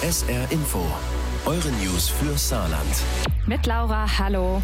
SR Info, eure News für Saarland. Mit Laura, hallo.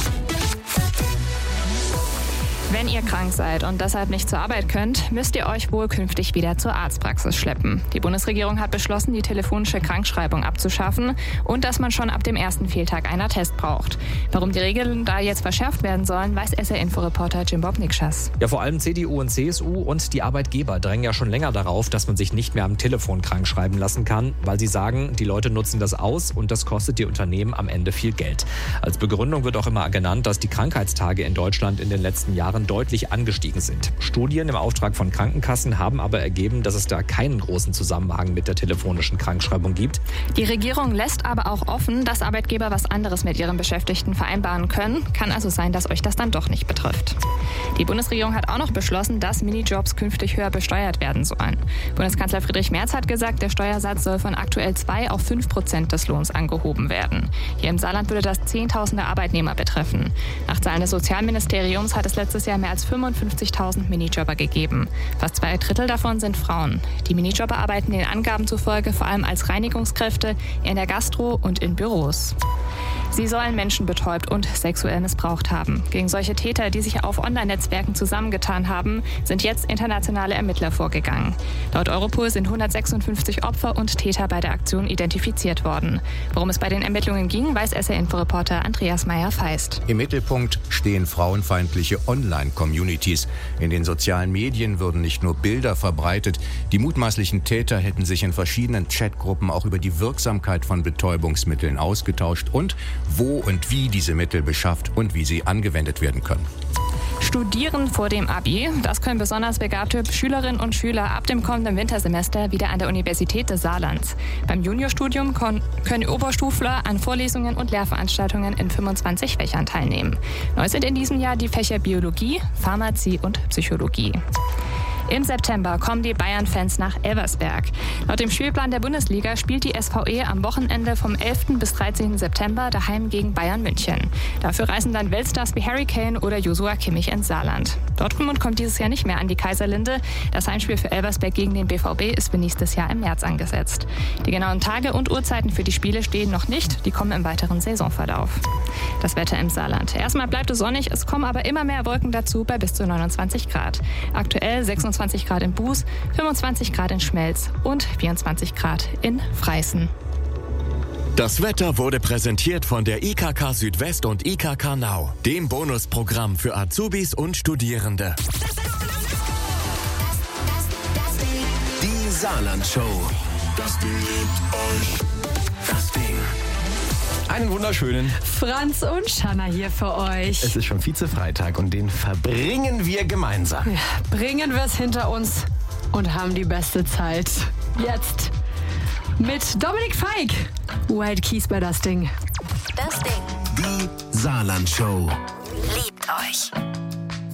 Wenn ihr krank seid und deshalb nicht zur Arbeit könnt, müsst ihr euch wohl künftig wieder zur Arztpraxis schleppen. Die Bundesregierung hat beschlossen, die telefonische Krankschreibung abzuschaffen und dass man schon ab dem ersten Fehltag einen Test braucht. Warum die Regeln da jetzt verschärft werden sollen, weiß SR-Info-Reporter Jim Bob Nikschas. Ja, vor allem CDU und CSU und die Arbeitgeber drängen ja schon länger darauf, dass man sich nicht mehr am Telefon krank schreiben lassen kann, weil sie sagen, die Leute nutzen das aus und das kostet die Unternehmen am Ende viel Geld. Als Begründung wird auch immer genannt, dass die Krankheitstage in Deutschland in den letzten Jahren deutlich angestiegen sind. Studien im Auftrag von Krankenkassen haben aber ergeben, dass es da keinen großen Zusammenhang mit der telefonischen Krankschreibung gibt. Die Regierung lässt aber auch offen, dass Arbeitgeber was anderes mit ihren Beschäftigten vereinbaren können. Kann also sein, dass euch das dann doch nicht betrifft. Die Bundesregierung hat auch noch beschlossen, dass Minijobs künftig höher besteuert werden sollen. Bundeskanzler Friedrich Merz hat gesagt, der Steuersatz soll von aktuell 2 auf 5% des Lohns angehoben werden. Hier im Saarland würde das Zehntausende Arbeitnehmer betreffen. Nach Zahlen des Sozialministeriums hat es letztes Jahr mehr als 55.000 Minijobber gegeben. Fast 2/3 davon sind Frauen. Die Minijobber arbeiten den Angaben zufolge vor allem als Reinigungskräfte in der Gastro und in Büros. Sie sollen Menschen betäubt und sexuell missbraucht haben. Gegen solche Täter, die sich auf Online-Netzwerken zusammengetan haben, sind jetzt internationale Ermittler vorgegangen. Laut Europol sind 156 Opfer und Täter bei der Aktion identifiziert worden. Worum es bei den Ermittlungen ging, weiß SR-Info-Reporter Andreas Meyer-Feist. Im Mittelpunkt stehen frauenfeindliche Online-Communities. In den sozialen Medien würden nicht nur Bilder verbreitet, die mutmaßlichen Täter hätten sich in verschiedenen Chatgruppen auch über die Wirksamkeit von Betäubungsmitteln ausgetauscht und wo und wie diese Mittel beschafft und wie sie angewendet werden können. Studieren vor dem Abi, das können besonders begabte Schülerinnen und Schüler ab dem kommenden Wintersemester wieder an der Universität des Saarlands. Beim Juniorstudium können Oberstufler an Vorlesungen und Lehrveranstaltungen in 25 Fächern teilnehmen. Neu sind in diesem Jahr die Fächer Biologie, Pharmazie und Psychologie. Im September kommen die Bayern-Fans nach Elversberg. Laut dem Spielplan der Bundesliga spielt die SVE am Wochenende vom 11. bis 13. September daheim gegen Bayern München. Dafür reisen dann Weltstars wie Harry Kane oder Joshua Kimmich ins Saarland. Dortmund kommt dieses Jahr nicht mehr an die Kaiserlinde. Das Heimspiel für Elversberg gegen den BVB ist für nächstes Jahr im März angesetzt. Die genauen Tage und Uhrzeiten für die Spiele stehen noch nicht. Die kommen im weiteren Saisonverlauf. Das Wetter im Saarland. Erstmal bleibt es sonnig, es kommen aber immer mehr Wolken dazu bei bis zu 29 Grad. Aktuell 26 Grad in Buß, 25 Grad in Schmelz und 24 Grad in Freisen. Das Wetter wurde präsentiert von der IKK Südwest und IKK Now, dem Bonusprogramm für Azubis und Studierende. Die Saarland-Show. Das Ding liebt euch. Das Ding. Einen wunderschönen. Franz und Shanna hier für euch. Es ist schon Vize-Freitag und den verbringen wir gemeinsam. Ja, bringen wir es hinter uns und haben die beste Zeit. Jetzt mit Dominik Feig. White Keys bei Das Ding. Das Ding. Die Saarland-Show. Liebt euch.